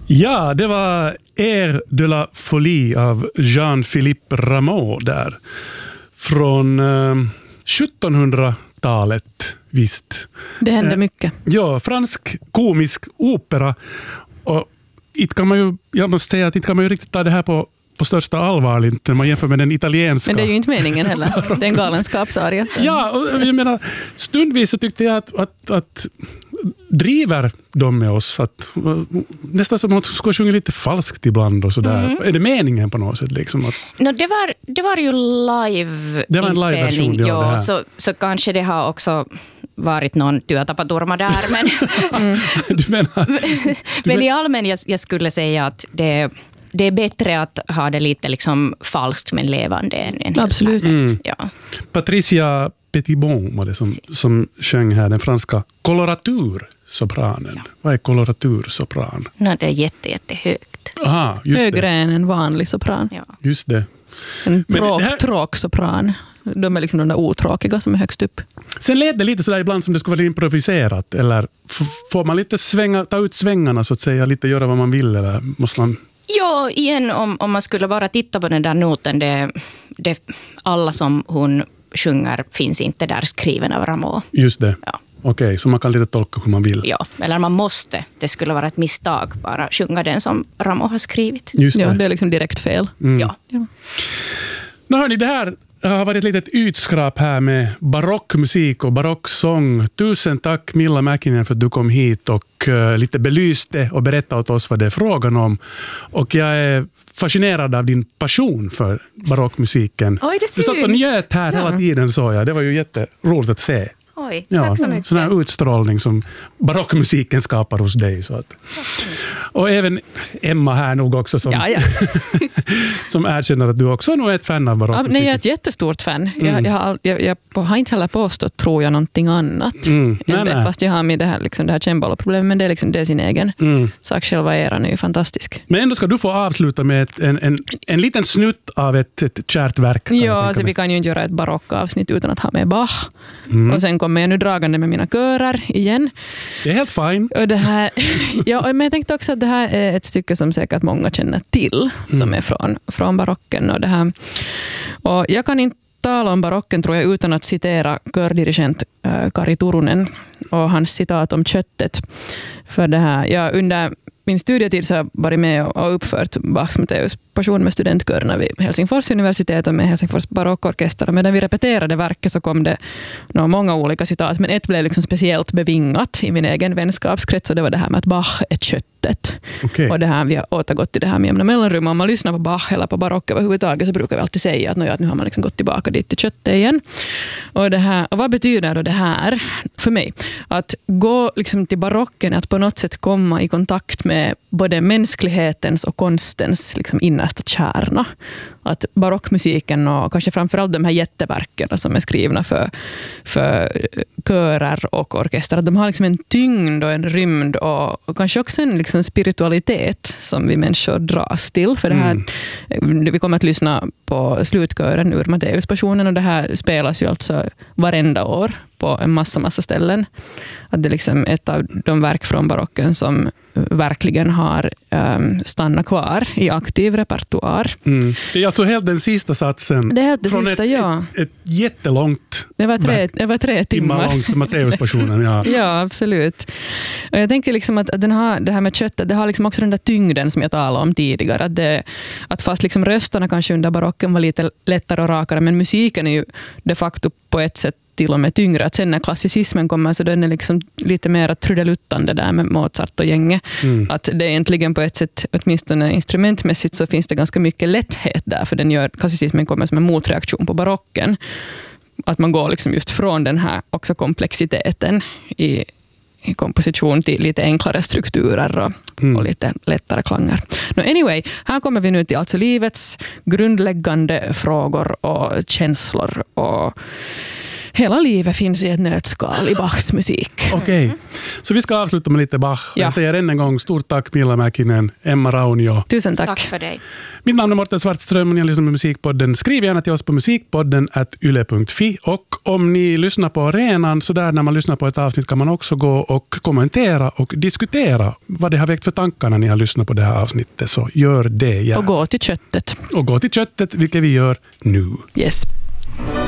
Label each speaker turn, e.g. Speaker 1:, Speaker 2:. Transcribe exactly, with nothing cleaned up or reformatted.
Speaker 1: Ja, det var Air de la Folie av Jean-Philippe Rameau där. Från eh, sjuttonhundratalet, visst.
Speaker 2: Det hände mycket.
Speaker 1: Eh, ja, fransk komisk opera. Och inte kan man ju, jag måste säga att inte kan man ju riktigt ta det här på på största allvar när man jämför med den italienska.
Speaker 2: Men det är ju inte meningen heller. Det är en galenskapsarja.
Speaker 1: Ja, och jag menar, stundvis så tyckte jag att, att, att driver de med oss att nästan som att skulle sjunga lite falskt ibland och sådär. Mm. Är det meningen på något sätt? Liksom att...
Speaker 3: no, det, var, det var ju live-inspelning.
Speaker 1: Live ja,
Speaker 3: så, så kanske det har också varit någon työtapaturma där. Men,
Speaker 1: mm. du menar, du
Speaker 3: men i allmän jag, jag skulle säga att det Det är bättre att ha det lite liksom falskt men levande än helt
Speaker 2: absolut.
Speaker 3: Mm. Ja.
Speaker 1: Patricia Petitbon var det som, som sjöng här, den franska koloraturssopranen. Ja. Vad är koloratursopran?
Speaker 3: No, det är jätte, jättehögt.
Speaker 1: Aha, just
Speaker 2: högre
Speaker 1: det.
Speaker 2: än en vanlig sopran.
Speaker 3: Ja.
Speaker 1: Just det.
Speaker 2: En tråk, här... tråksopran. De är liksom de där otråkiga som är högst upp.
Speaker 1: Sen lät det lite sådär ibland som det skulle vara improviserat. Eller f- får man lite svänga, ta ut svängarna så att säga, lite göra vad man vill, eller måste man...
Speaker 3: Ja, igen om, om man skulle bara titta på den där noten, det, det, alla som hon sjunger finns inte där skriven av Rameau.
Speaker 1: Just det.
Speaker 3: Ja.
Speaker 1: Okej, okay, så man kan lite tolka hur man vill.
Speaker 3: Ja, eller man måste. Det skulle vara ett misstag bara sjunga den som Rameau har skrivit.
Speaker 1: Just det.
Speaker 2: Ja, det är liksom direkt fel.
Speaker 1: Mm.
Speaker 3: Ja.
Speaker 2: Ja.
Speaker 1: Nu hörni, det här har varit ett litet utskrap här med barockmusik och barocksång. Tusen tack Milla Mäkinen för att du kom hit och uh, lite belyste och berättade åt oss vad det är frågan om. Och jag är fascinerad av din passion för barockmusiken.
Speaker 3: Oj, det syns.
Speaker 1: Du satt och njöt här ja. hela tiden, så jag. Det var ju jätteroligt att se.
Speaker 3: Oj,
Speaker 1: ja,
Speaker 3: tack så mycket.
Speaker 1: Sån här utstrålning som barockmusiken skapar hos dig. Så att. Och även Emma här nog också som,
Speaker 2: ja, ja.
Speaker 1: som erkänner att du också är nog ett fan av barockmusiken.
Speaker 2: Ja, nej, jag är ett jättestort fan. Mm. Jag, jag, har, jag, jag har inte heller påstått, tror jag, någonting annat.
Speaker 1: Mm. Nej,
Speaker 2: det,
Speaker 1: nej.
Speaker 2: fast jag har med det här, liksom, det här cembalo-problemet, men det är, liksom, det är sin egen mm. sak. Själva eran är ju fantastisk.
Speaker 1: Men ändå ska du få avsluta med ett, en, en, en liten snutt av ett, ett kärt verk.
Speaker 2: Ja, alltså, vi kan ju inte göra ett barockavsnitt utan att ha med Bach.
Speaker 1: Mm.
Speaker 2: Och sen kommer jag nu dragande med mina körer igen.
Speaker 1: Det är helt fine.
Speaker 2: Och det här, ja, men jag tänkte också att det här är ett stycke som säkert många känner till, som mm. är från, från barocken. Och, det här. Och jag kan inte tala om barocken, tror jag, utan att citera kördirigent äh, Kari Turunen och hans citat om köttet. För det här, jag under min studietid så har jag varit med och uppfört Bachs Matteus passion med studentkörerna vid Helsingfors universitet och med Helsingfors barockorkester. Och medan vi repeterade verket så kom det no, många olika citat, men ett blev liksom speciellt bevingat i min egen vänskapskrets, och det var det här med att Bach är köttet.
Speaker 1: Okay.
Speaker 2: Och det här, vi har återgått till det här med jämna mellanrum. Om man lyssnar på Bach eller på barock överhuvudtaget så brukar vi alltid säga att, no, att nu har man liksom gått tillbaka dit till köttet igen. Och, det här, och vad betyder då det här för mig? Att gå liksom till barocken är att på något sätt komma i kontakt med både mänsklighetens och konstens liksom innersta kärna. Att barockmusiken och kanske framförallt de här jätteverken som är skrivna för, för körer och orkester, att de har liksom en tyngd och en rymd och, och kanske också en liksom spiritualitet som vi människor dras till. För det här, mm. vi kommer att lyssna på slutkören ur Matteus-passionen, och det här spelas ju alltså varenda år på en massa, massa ställen. Att det är liksom ett av de verk från barocken som verkligen har um, stannat kvar i aktiv repertoar.
Speaker 1: Mm. Det är alltså helt den sista satsen.
Speaker 2: Det är helt det
Speaker 1: från
Speaker 2: sista,
Speaker 1: ett,
Speaker 2: ja.
Speaker 1: Ett, ett jättelångt
Speaker 2: det var tre,
Speaker 1: verk.
Speaker 2: det var tre timmar.
Speaker 1: timmar långt, Matteus-passionen, ja.
Speaker 2: Ja, absolut. Och jag tänker liksom att, att den har, det här med köttet, det har liksom också den där tyngden som jag talade om tidigare. Att, det, att fast liksom rösterna kanske under barocken var lite lättare och rakare, men musiken är ju de facto på ett sätt till och med tyngre. Att sen när klassicismen kommer så den är liksom lite mer trudeluttande där med Mozart och gänge. Mm. Att det är egentligen på ett sätt, åtminstone instrumentmässigt, så finns det ganska mycket lätthet där, för den gör, klassicismen kommer som en motreaktion på barocken. Att man går liksom just från den här också komplexiteten i, i komposition till lite enklare strukturer och, mm. och lite lättare klanger. No, anyway, här kommer vi nu till alltså livets grundläggande frågor och känslor och hela livet finns i ett nötskal i Bachs musik.
Speaker 1: Okej, okay. Så vi ska avsluta med lite Bach.
Speaker 2: Ja.
Speaker 1: Jag säger än en gång stort tack Milla Mäkinen, Emma Raunio.
Speaker 2: Tusen tack.
Speaker 3: Tack för dig.
Speaker 1: Mitt namn är Mårten Svartström och ni har lyssnat på Musikpodden. Skriv gärna till oss på musikpodden at yle punkt fi, och om ni lyssnar på arenan så där när man lyssnar på ett avsnitt kan man också gå och kommentera och diskutera vad det har väckt för tankar när ni har lyssnat på det här avsnittet, så gör det gärna.
Speaker 2: Och gå till köttet.
Speaker 1: Och gå till köttet, vilket vi gör nu.
Speaker 2: Yes.